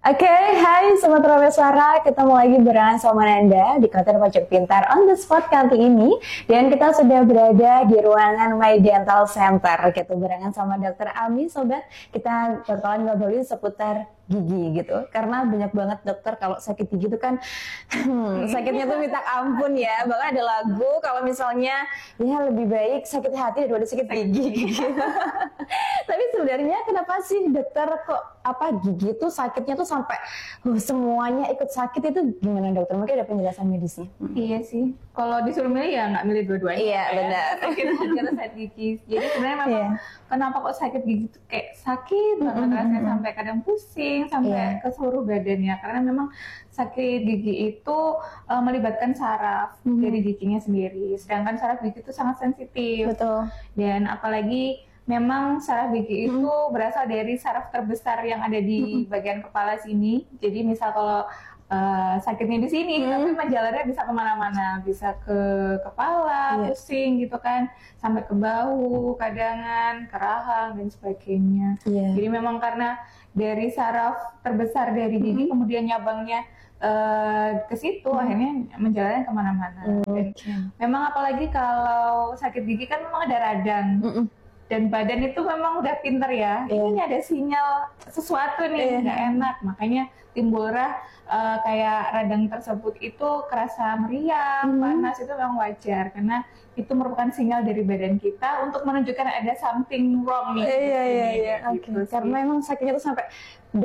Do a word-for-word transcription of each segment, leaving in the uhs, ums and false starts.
Oke, hai Sobat Rawe Suara, ketemu lagi barengan sama Nanda di konten Pojok Pintar on the spot kali ini. Dan kita sudah berada di ruangan My Dental Center, gitu, barengan sama Dokter Ami, Sobat. Kita bakalan ngobrolin seputar gigi gitu, karena banyak banget dokter kalau sakit gigi itu kan hmm, sakitnya tuh minta ampun ya. Bahkan ada lagu kalau misalnya ya lebih baik sakit hati daripada sakit gigi gitu. Tapi sebenarnya kenapa sih dokter kok apa gigi tuh sakitnya tuh sampai uh, semuanya ikut sakit, itu gimana dokter? Mungkin ada penjelasan medisnya. Hmm. Iya sih, kalau disuruh milih ya nggak milih dua-duanya. Iya ya, benar. Sakit hati atau sakit gigi. Jadi sebenarnya memang yeah. kenapa kok sakit gigi tuh kayak sakit banget, mm-hmm. rasanya sampai kadang pusing sampai yeah. ke seluruh badannya, karena memang sakit gigi itu uh, melibatkan saraf mm-hmm. dari giginya sendiri, sedangkan saraf gigi itu sangat sensitif. Betul. Dan apalagi memang saraf gigi itu hmm. berasal dari saraf terbesar yang ada di hmm. bagian kepala sini. Jadi misal kalau uh, sakitnya di sini, hmm. tapi menjalarnya bisa kemana-mana, bisa ke kepala, yeah. pusing gitu kan, sampai ke bahu, kadangan, ke rahang dan sebagainya. Yeah. Jadi memang karena dari saraf terbesar dari gigi, hmm. kemudian nyabangnya uh, ke situ, hmm. akhirnya menjalarnya kemana-mana. Hmm. Dan memang apalagi kalau sakit gigi kan memang ada radang. Hmm. Dan badan itu memang udah pinter ya, yeah. ini ada sinyal sesuatu nih nggak yeah. enak, makanya timbullah uh, kayak radang tersebut itu kerasa meriang, mm. panas, itu memang wajar karena itu merupakan sinyal dari badan kita untuk menunjukkan ada something wrong nih. Iya iya iya. Oke. Karena emang sakitnya tuh sampai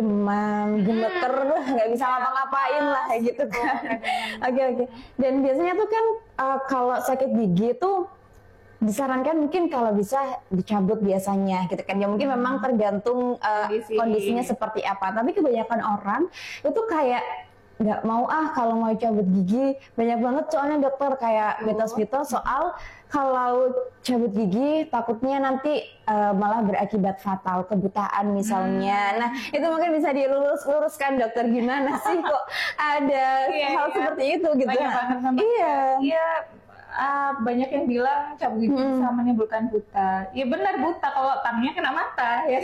demam, gemeter, nggak bisa ngapa-ngapain lah kayak gitu kan. Oke oke. Dan biasanya tuh kan uh, kalau sakit gigi tuh disarankan mungkin kalau bisa dicabut biasanya gitu kan ya, mungkin memang tergantung uh, Kondisi. kondisinya seperti apa, tapi kebanyakan orang itu kayak nggak mau ah kalau mau cabut gigi. Banyak banget soalnya dokter kayak mitos-mitos soal kalau cabut gigi takutnya nanti uh, malah berakibat fatal, kebutaan misalnya. Hmm. Nah itu mungkin bisa dilurus-luruskan dokter, gimana sih kok ada iya, hal iya. seperti itu gitu. Banyak banget sama iya iya Uh, banyak yang bilang cabut gigi hmm. bisa menimbulkan buta. Ya benar, buta kalau tangnya kena mata ya.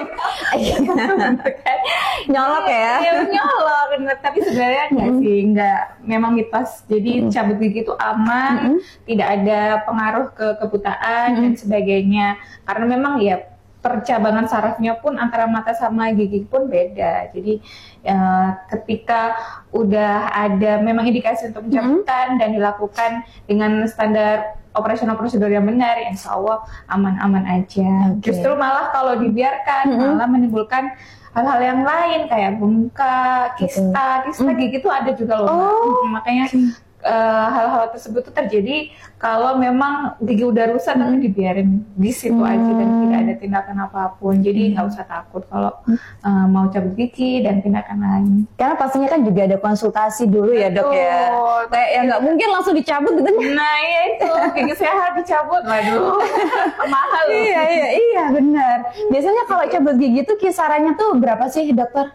Nyolok ya? Ya nyolok, bener. Tapi sebenarnya enggak hmm. sih, enggak. Memang mitos. Jadi hmm. cabut gigi itu aman, hmm. tidak ada pengaruh ke kebutaan hmm. dan sebagainya. Karena memang ya percabangan sarafnya pun antara mata sama gigi pun beda. Jadi ya, ketika udah ada memang indikasi untuk pencabutan mm-hmm. dan dilakukan dengan standar operasional prosedur yang benar, ya insya Allah aman-aman aja. Okay. Justru malah kalau dibiarkan mm-hmm. malah menimbulkan hal-hal yang lain kayak bengkak, kista, kista mm-hmm. gigi itu ada juga loh. Oh. Makanya Uh, hal-hal tersebut tuh terjadi kalau memang gigi udah rusak hmm. tapi dibiarin di situ hmm. aja dan tidak ada tindakan apapun. Jadi nggak hmm. usah takut kalau uh, mau cabut gigi dan tindakan lain. Karena pastinya kan juga ada konsultasi dulu. Betul. Ya dok ya. Kayak ya nggak mungkin langsung dicabut gitu. Nah iya itu gigi sehat dicabut, waduh mahal loh. Iya iya iya benar. Biasanya kalau cabut gigi tuh kisarannya tuh berapa sih dokter?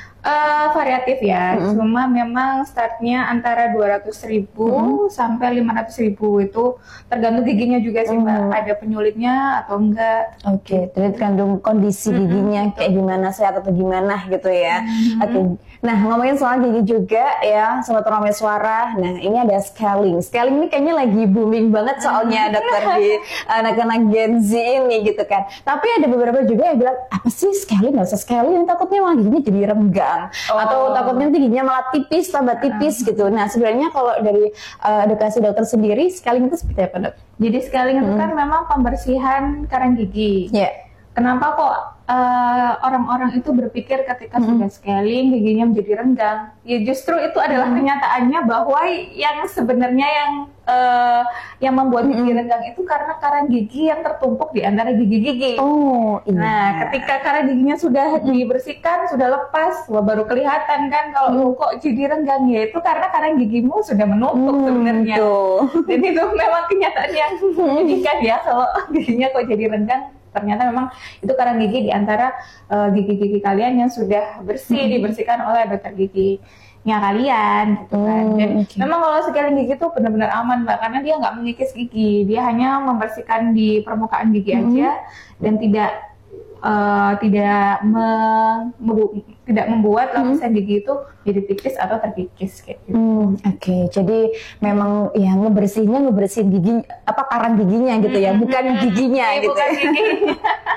Uh, variatif ya, mm-hmm. cuma memang startnya antara dua ratus ribu mm-hmm. sampai lima ratus ribu, itu tergantung giginya juga sih mbak, mm-hmm. ada penyulitnya atau enggak. Oke, okay. tergantung kondisi mm-hmm. giginya kayak gimana, sehat atau gimana gitu ya. Mm-hmm. Oke, okay. Nah ngomongin soal gigi juga ya, Sobat Rawe Suara, nah ini ada scaling. Scaling ini kayaknya lagi booming banget soalnya dokter di anak-anak Gen Z ini gitu kan. Tapi ada beberapa juga yang bilang, apa sih scaling, nggak usah scaling, takutnya malah giginya jadi renggang. Oh. Atau takutnya giginya malah tipis, tambah tipis uh. gitu. Nah sebenarnya kalau dari uh, edukasi dokter sendiri, scaling itu seperti apa dok? Jadi scaling hmm. itu kan memang pembersihan karang gigi. Yeah. Kenapa kok uh, orang-orang itu berpikir ketika hmm. sudah scaling giginya menjadi renggang? Ya justru itu adalah hmm. kenyataannya bahwa yang sebenarnya yang uh, yang membuat gigi hmm. renggang itu karena karang gigi yang tertumpuk di antara gigi-gigi. Oh, iya. Nah, ketika karang giginya sudah dibersihkan, sudah lepas, wah baru kelihatan kan kalau hmm. kok jadi renggang, ya itu karena karang gigimu sudah menumpuk hmm, sebenarnya. Dan itu memang kenyataan yang menyedihkan ya kalau giginya kok jadi renggang. Ternyata memang itu karang gigi di antara uh, gigi-gigi kalian yang sudah bersih, hmm. dibersihkan oleh dokter giginya kalian gitu kan. Dan okay. memang kalau scaling gigi itu benar-benar aman mbak, karena dia nggak mengikis gigi, dia hanya membersihkan di permukaan gigi hmm. aja dan tidak uh, tidak me, membu, tidak membuat lapisan hmm. gigi itu jadi tipis atau terkikis kayak gitu. Hmm, Oke, okay. Jadi memang ya ngebersihnya ngebersihin gigi apa karang giginya gitu ya, bukan giginya hmm, gitu. Bukan giginya.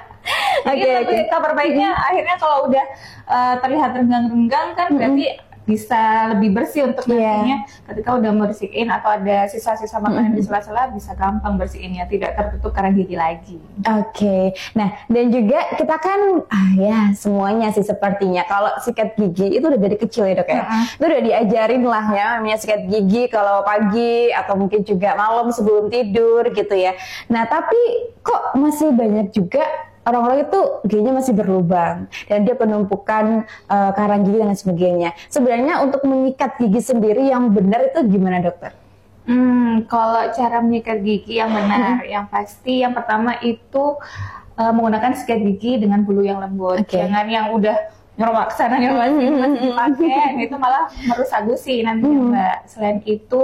Oke, okay, okay. Kabar baiknya hmm. akhirnya kalau udah uh, terlihat renggang-renggang kan hmm. berarti bisa lebih bersih untuk nantinya yeah. ketika udah bersihin atau ada sisa-sisa makanan mm-hmm. di sela-sela bisa gampang bersihinnya, tidak tertutup karang gigi lagi. Oke, okay. Nah dan juga kita kan ah ya semuanya sih sepertinya kalau sikat gigi itu udah dari kecil ya dok ya, uh-huh. itu udah diajarin lah ya namanya sikat gigi kalau pagi atau mungkin juga malam sebelum tidur gitu ya. Nah tapi kok masih banyak juga orang-orang itu giginya masih berlubang dan dia penumpukan uh, karang gigi dan sebagainya. Sebenarnya untuk menyikat gigi sendiri yang benar itu gimana dokter? Hmm, kalau cara menyikat gigi yang benar, hmm. yang pasti yang pertama itu uh, menggunakan sikat gigi dengan bulu yang lembut. Okay. Jangan yang udah nyorok sana nyorok sini masih dipakai, itu malah merusak gusi nanti hmm. Mbak. Selain itu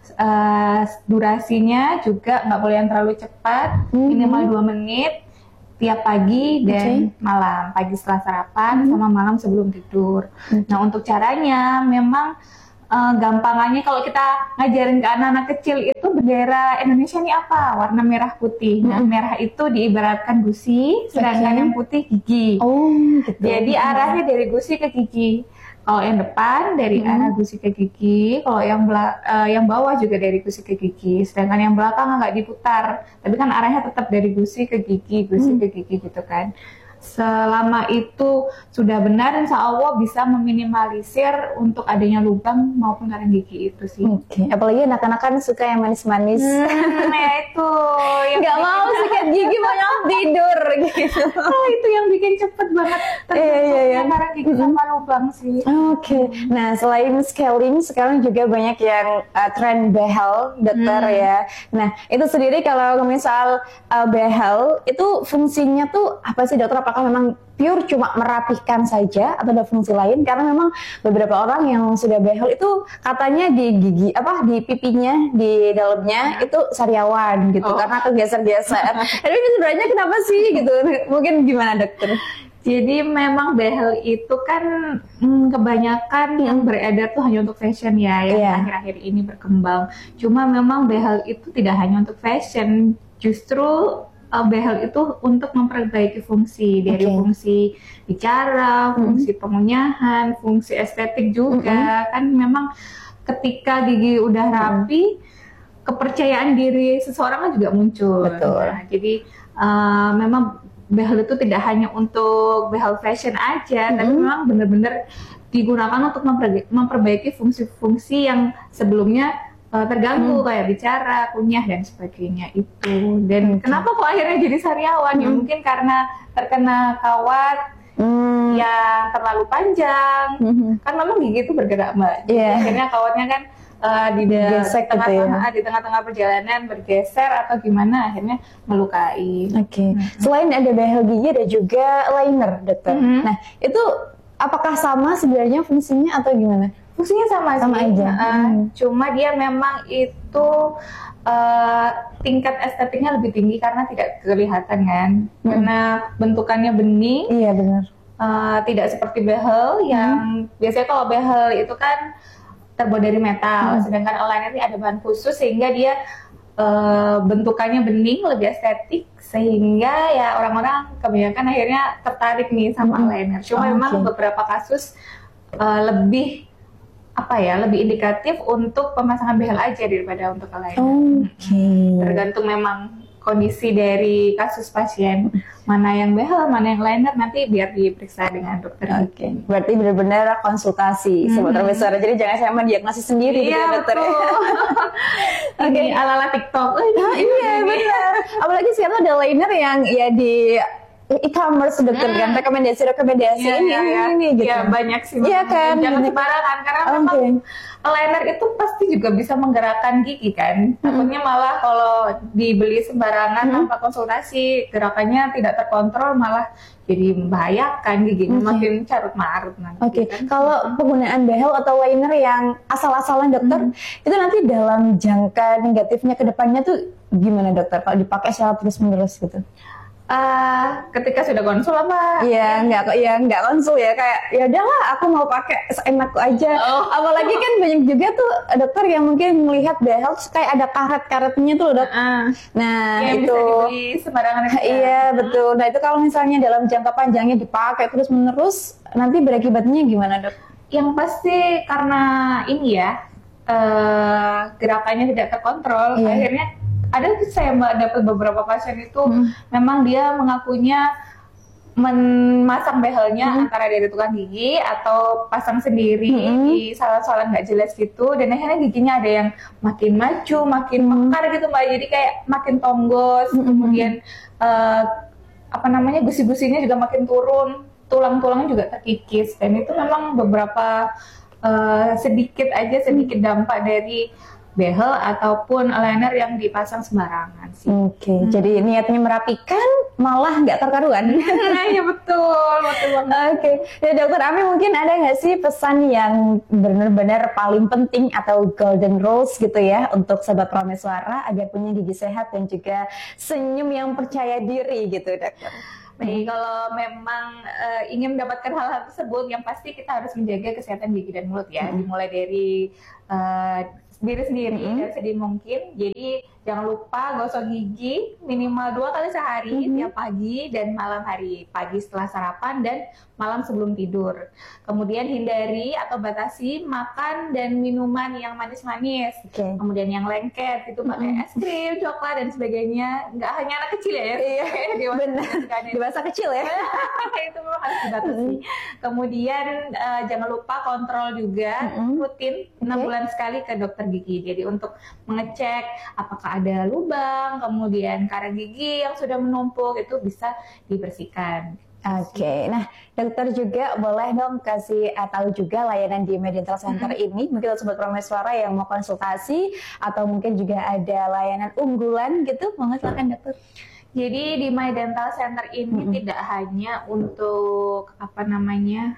uh, durasinya juga nggak boleh yang terlalu cepat, hmm. minimal dua menit. Tiap pagi dan okay. malam, pagi setelah sarapan hmm. sama malam sebelum tidur. Okay. Nah untuk caranya memang uh, gampangannya kalau kita ngajarin ke anak-anak kecil itu bendera Indonesia ini apa? Warna merah putih. Hmm. Nah merah itu diibaratkan gusi, sedangkan okay. yang putih gigi. Oh, gitu. Jadi arahnya dari gusi ke gigi. Kalau yang depan dari hmm. arah gusi ke gigi, kalau yang bela- uh, yang bawah juga dari gusi ke gigi, sedangkan yang belakang nggak diputar, tapi kan arahnya tetap dari gusi ke gigi, gusi hmm. ke gigi gitu kan. Selama itu sudah benar, insya Allah bisa meminimalisir untuk adanya lubang maupun karang gigi itu sih. Oke, okay. Apalagi anak-anak kan suka yang manis-manis. Hmm, ya itu. Nggak mau sikat gigi, maunya tidur gitu. Oh, itu yang bikin cepet banget terbentuknya yeah, yeah, yeah. karang gigi sama lubang sih. Oke, okay. Nah selain scaling, sekarang juga banyak yang uh, tren behel, dokter hmm. ya. Nah itu sendiri kalau misal uh, behel, itu fungsinya tuh apa sih dokter? Apakah memang pure cuma merapihkan saja atau ada fungsi lain? Karena memang beberapa orang yang sudah behel itu katanya di gigi apa di pipinya di dalamnya itu sariawan gitu oh. karena kegeser-geser. Tapi sebenarnya kenapa sih gitu? Mungkin gimana dokter? Jadi memang behel itu kan hmm, kebanyakan hmm. yang beredar tuh hanya untuk fashion ya, yang yeah. akhir-akhir ini berkembang. Cuma memang behel itu tidak hanya untuk fashion, justru Uh, behel itu untuk memperbaiki fungsi dari okay. fungsi bicara, fungsi mm-hmm. pengunyahan, fungsi estetik juga. Mm-hmm. Kan memang ketika gigi udah rapi, mm-hmm. kepercayaan diri seseorang kan juga muncul. Betul. Nah, jadi uh, memang behel itu tidak hanya untuk behel fashion aja, mm-hmm. tapi memang benar-benar digunakan untuk memperbaiki, memperbaiki fungsi-fungsi yang sebelumnya terganggu hmm. kayak bicara, kunyah dan sebagainya itu. Dan hmm. kenapa kok akhirnya jadi sariawan? Hmm. Ya mungkin karena terkena kawat hmm. yang terlalu panjang. Hmm. Kan memang gigi itu bergerak mbak. Yeah. Akhirnya kawatnya kan uh, di tengah-tengah gitu ya. di tengah-tengah perjalanan bergeser atau gimana akhirnya melukai. Oke. Okay. Hmm. Selain ada behel gigi ada juga liner, dokter. Hmm. Nah itu apakah sama sebenarnya fungsinya atau gimana? Fungsinya sama, sama sih, aja. Uh, hmm. Cuma dia memang itu uh, tingkat estetiknya lebih tinggi karena tidak kelihatan kan, hmm. karena bentukannya bening. Iya benar. Uh, tidak seperti behel yang hmm. biasanya kalau behel itu kan terbuat dari metal, hmm. sedangkan aligner ini ada bahan khusus sehingga dia uh, bentukannya bening, lebih estetik, sehingga ya orang-orang kebanyakan akhirnya tertarik nih sama hmm. aligner. Cuma oh, memang okay. beberapa kasus uh, lebih apa ya lebih indikatif untuk pemasangan behel aja daripada untuk aligner. Oke. Okay. Tergantung memang kondisi dari kasus pasien, mana yang behel, mana yang liner, nanti biar diperiksa dengan dokter. Oke. Okay. Berarti benar-benar konsultasi hmm. sobat Terbicara. Jadi jangan saya mendiagnosis sendiri iya, gitu dokter. Oke. Okay. Ala-ala TikTok. Oh, nah, iya benar. Apalagi sekarang ada liner yang ya di e-commerce dokter hmm. kan rekomendasi-rekomendasi ya, ini ya, ya. ini gitu. Ya banyak sih. Iya kan. Jangan sembarangan karena okay. memang liner itu pasti juga bisa menggerakkan gigi kan. Takutnya hmm. malah kalau dibeli sembarangan hmm. tanpa konsultasi gerakannya tidak terkontrol malah jadi membahayakan giginya okay. makin carut marut nanti. Oke. Okay. Kan? Kalau penggunaan behel atau liner yang asal-asalan dokter hmm. itu nanti dalam jangka negatifnya ke depannya tuh gimana dokter kalau dipakai secara terus-menerus gitu? Uh, ketika sudah konsul apa? Iya, nggak kok, ya nggak konsul ya, kayak ya udahlah aku mau pakai seenakku aja. Oh. Apalagi kan banyak juga tuh dokter yang mungkin melihat behel kayak ada karet-karetnya tuh dok. Uh, nah yang itu bisa dibeli sembarangan. Iya betul. Nah itu kalau misalnya dalam jangka panjangnya dipakai terus menerus, nanti berakibatnya gimana dok? Yang pasti karena ini ya uh, gerakannya tidak terkontrol, iya. Akhirnya ada saya dapat beberapa pasien itu hmm. memang dia mengakunya memasang behelnya hmm. antara dari tukang gigi atau pasang sendiri hmm. di salah-salah nggak jelas gitu, dan akhirnya giginya ada yang makin maju, makin mekar gitu mbak, jadi kayak makin tonggos, hmm. kemudian uh, apa namanya gusi-gusinya juga makin turun, tulang-tulangnya juga terkikis, dan itu memang beberapa uh, sedikit aja sedikit dampak dari behel ataupun eyeliner yang dipasang sembarangan sih. Oke, okay. hmm. jadi niatnya merapikan malah nggak terkaruan. Iya betul, betul banget. Oke, okay. Ya dokter Ami mungkin ada nggak sih pesan yang benar-benar paling penting atau golden rules gitu ya untuk sobat prameswara agar punya gigi sehat dan juga senyum yang percaya diri gitu dokter? Baik, kalau memang uh, ingin mendapatkan hal-hal tersebut, yang pasti kita harus menjaga kesehatan gigi dan mulut ya, hmm. dimulai dari uh, diri sendiri mm-hmm. dan sedini mungkin. Jadi jangan lupa gosok gigi minimal dua kali sehari, mm-hmm. tiap pagi dan malam hari. Pagi setelah sarapan dan malam sebelum tidur. Kemudian hindari atau batasi makan dan minuman yang manis-manis. Okay. Kemudian yang lengket itu pakai mm-hmm. es krim, coklat dan sebagainya. Nggak hanya anak kecil ya. Iya, dewasa, dewasa kecil ya. Itu memang harus dibatasi. Mm-hmm. Kemudian uh, jangan lupa kontrol juga mm-hmm. rutin enam okay. bulan sekali ke dokter gigi. Jadi untuk mengecek apakah ada lubang, kemudian karat gigi yang sudah menumpuk itu bisa dibersihkan. Oke, okay. Nah dokter juga boleh dong kasih tahu juga layanan di MyDental Center mm-hmm. ini. Mungkin sobat prameswara yang mau konsultasi atau mungkin juga ada layanan unggulan gitu, mau silakan dokter. Jadi di MyDental Center ini mm-hmm. tidak hanya untuk apa namanya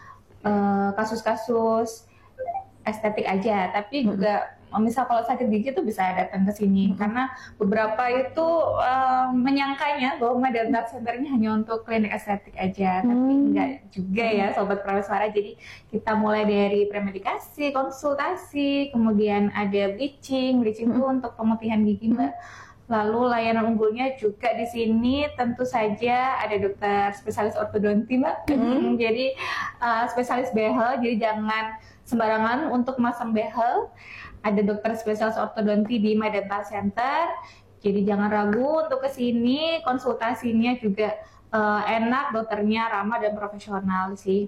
uh, kasus-kasus estetik aja, tapi mm-hmm. juga misal kalau sakit gigi tuh bisa datang ke sini, hmm. karena beberapa itu uh, menyangkanya bahwa MyDental Center-nya hanya untuk klinik estetik aja, hmm. tapi enggak juga ya sobat prameswara. Jadi kita mulai dari premedikasi, konsultasi, kemudian ada bleaching, bleaching itu hmm. untuk pemutihan gigi mbak. Lalu layanan unggulnya juga di sini tentu saja ada dokter spesialis ortodonti mbak. Hmm. Jadi uh, spesialis behel, jadi jangan sembarangan untuk masang behel. Ada dokter spesialis ortodonti di MyDental Center, jadi jangan ragu untuk kesini. Konsultasinya juga uh, enak, dokternya ramah dan profesional sih.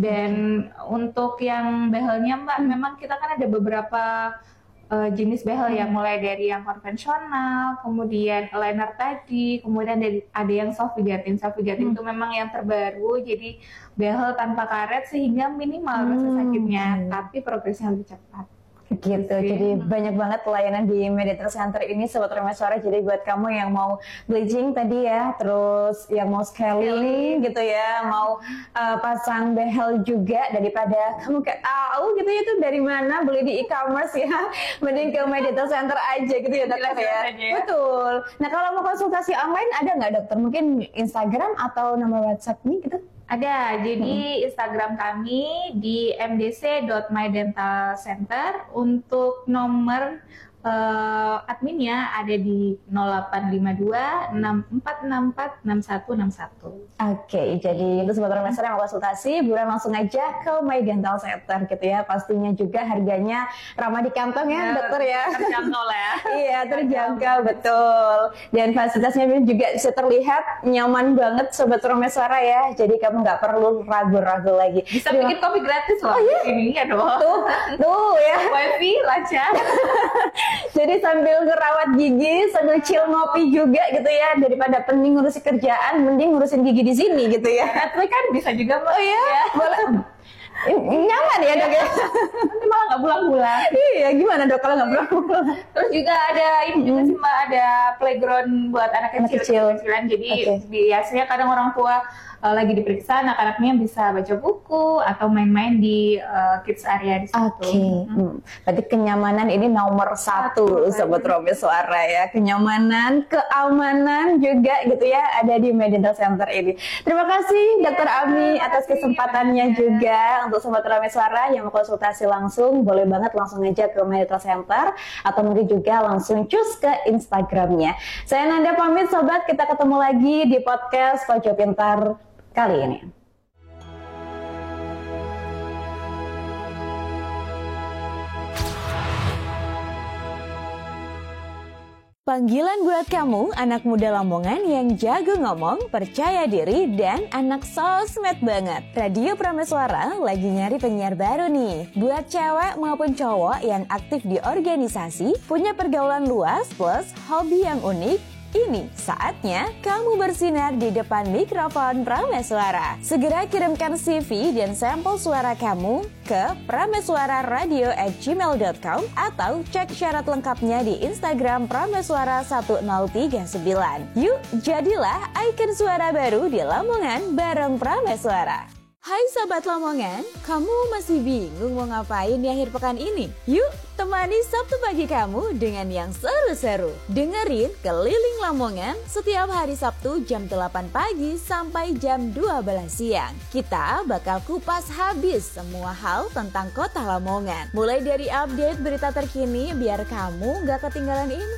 Dan hmm. untuk yang behelnya mbak, hmm. memang kita kan ada beberapa uh, jenis behel hmm. yang mulai dari yang konvensional, kemudian eyeliner tadi, kemudian dari, ada yang soft figatin. Soft figatin hmm. itu memang yang terbaru, jadi behel tanpa karet sehingga minimal hmm. rasa sakitnya, hmm. tapi progresnya lebih cepat. Gitu, jadi banyak banget pelayanan di MyDental Center ini sobat prameswara. Jadi buat kamu yang mau bleaching tadi ya, terus yang mau scaling gitu ya, mau uh, pasang behel juga, daripada kamu kayak tahu gitu ya itu dari mana beli di e-commerce ya, mending ke MyDental Center aja gitu ya dokter ya. Betul. Nah kalau mau konsultasi online ada nggak dokter? Mungkin Instagram atau nomor WhatsApp nih gitu? Ada, jadi hmm. Instagram kami di m d c dot my dental center. Untuk nomor uh, adminnya ada di nol delapan lima dua enam empat enam empat enam satu enam satu. Oke, okay, jadi itu sobat prameswara yang mau konsultasi, buruan langsung aja ke MyDental Center gitu ya. Pastinya juga harganya ramah di kantong ya, ya dokter ya. Terjangkau lah ya. Iya, terjangkau betul. Dan fasilitasnya juga bisa terlihat nyaman banget sobat prameswara ya. Jadi kamu nggak perlu ragu-ragu lagi. Bisa Terima. bikin kopi gratis loh. Oh, iya? Ini ya dong. Tuh, tuh ya. Wifi lancar. Jadi sambil ngerawat gigi, sambil chill ngopi juga gitu ya. Daripada pening ngurusin kerjaan, mending ngurusin gigi di sini gitu ya. Tapi kan bisa juga mbak. Oh iya, ya. Boleh. Nyaman ya dok ya. Nanti malah nggak pulang-pulang. Iya, gimana dok kalau nggak pulang-pulang? Terus juga ada ini juga sih mbak, ada playground buat anak kecil, kecil. kecilan. Jadi okay. biasanya kadang orang tua uh, lagi diperiksa, anak-anaknya bisa baca buku atau main-main di uh, kids area di situ. Oke, okay. hmm. Berarti kenyamanan ini nomor satu, satu Sobat Romi Suara ya. Kenyamanan, keamanan juga gitu ya ada di Medical Center ini. Terima kasih Dokter ya, Ami atas kesempatannya ya. Juga untuk Sobat Romi Suara yang mau konsultasi langsung, boleh banget langsung aja ke Medical Center atau mungkin juga langsung cus ke Instagramnya. Saya Nanda pamit Sobat, kita ketemu lagi di podcast Pojok Pintar kali ini. Panggilan buat kamu, anak muda Lamongan yang jago ngomong, percaya diri, dan anak sosmed banget. Radio Prameswara lagi nyari penyiar baru nih. Buat cewek maupun cowok yang aktif di organisasi, punya pergaulan luas plus hobi yang unik, ini saatnya kamu bersinar di depan mikrofon Prameswara. Segera kirimkan C V dan sampel suara kamu ke prameswararadio at gmail dot com atau cek syarat lengkapnya di Instagram Prameswara satu nol tiga sembilan. Yuk, jadilah ikon suara baru di Lamongan bareng Prameswara. Hai Sobat Lamongan, kamu masih bingung mau ngapain di akhir pekan ini? Yuk, temani Sabtu pagi kamu dengan yang seru-seru. Dengerin Keliling Lamongan setiap hari Sabtu jam delapan pagi sampai jam dua belas siang. Kita bakal kupas habis semua hal tentang kota Lamongan. Mulai dari update berita terkini biar kamu gak ketinggalan info.